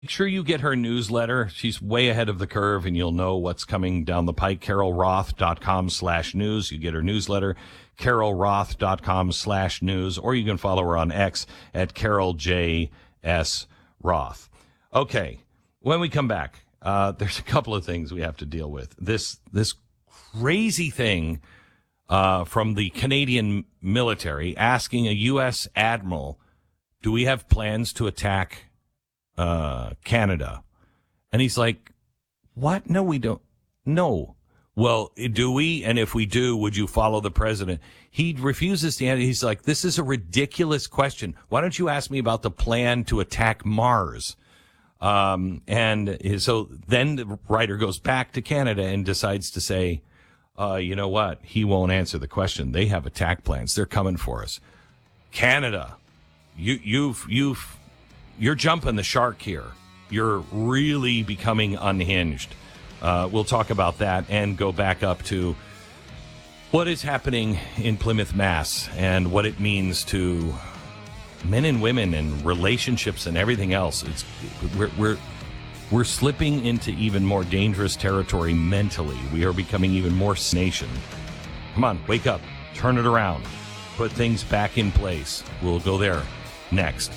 Make sure you get her newsletter. She's way ahead of the curve, and you'll know what's coming down the pike. CarolRoth.com/news. You get her newsletter, CarolRoth.com/news, or you can follow her on X at Carol J. S. Roth. Okay, when we come back, there's a couple of things we have to deal with. This crazy thing from the Canadian military asking a U.S. admiral, do we have plans to attack Canada? And he's like, what? No, we don't. No. Well, do we? And if we do, would you follow the president? He refuses to answer. He's like, this is a ridiculous question. Why don't you ask me about the plan to attack Mars? And so then the writer goes back to Canada and decides to say, you know what? He won't answer the question. They have attack plans. They're coming for us. Canada, you're jumping the shark here. You're really becoming unhinged. We'll talk about that and go back up to what is happening in Plymouth, Mass, and what it means to men and women and relationships and everything else. We're slipping into even more dangerous territory mentally. We are becoming even more nation. Come on, wake up, turn it around, put things back in place. We'll go there next.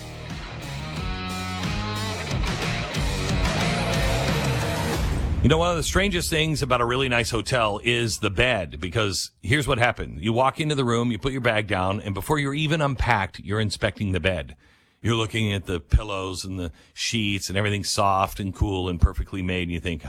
You know, one of the strangest things about a really nice hotel is the bed, because here's what happened. You walk into the room, you put your bag down, and before you're even unpacked, you're inspecting the bed. You're looking at the pillows and the sheets and everything soft and cool and perfectly made, and you think,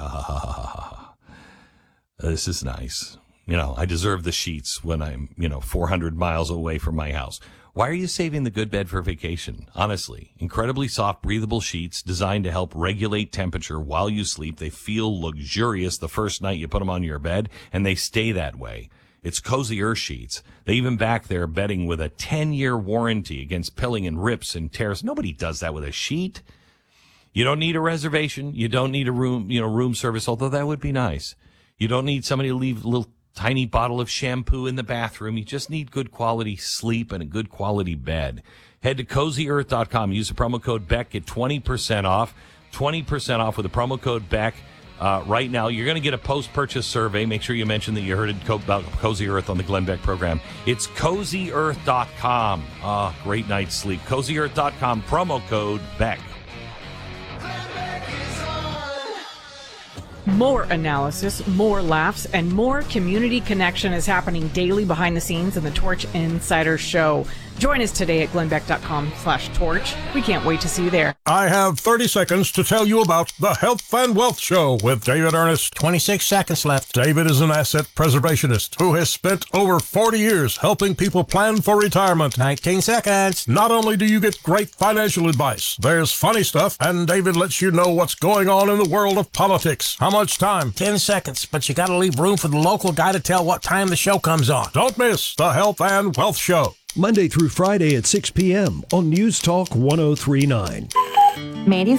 this is nice. You know, I deserve the sheets when I'm, 400 miles away from my house. Why are you saving the good bed for vacation? Honestly, incredibly soft, breathable sheets designed to help regulate temperature while you sleep. They feel luxurious the first night you put them on your bed, and they stay that way. It's Cozy Earth sheets. They even back their bedding with a 10-year warranty against pilling and rips and tears. Nobody does that with a sheet. You don't need a reservation. You don't need a room service, although that would be nice. You don't need somebody to leave a little tiny bottle of shampoo in the bathroom. You just need good quality sleep and a good quality bed. Head to CozyEarth.com. Use the promo code Beck. Get 20% off. 20% off with the promo code Beck. Right now, you're going to get a post-purchase survey. Make sure you mention that you heard about Cozy Earth on the Glenn Beck program. It's CozyEarth.com. Great night's sleep. CozyEarth.com. Promo code Beck. More analysis, more laughs, and more community connection is happening daily behind the scenes in the Torch Insider Show. Join us today at glennbeck.com/torch. We can't wait to see you there. I have 30 seconds to tell you about the Health and Wealth Show with David Ernest. 26 seconds left. David is an asset preservationist who has spent over 40 years helping people plan for retirement. 19 seconds. Not only do you get great financial advice, there's funny stuff, and David lets you know what's going on in the world of politics. How much time? 10 seconds, but you gotta leave room for the local guy to tell what time the show comes on. Don't miss the Health and Wealth Show. Monday through Friday at 6 p.m. on News Talk 1039. Mandy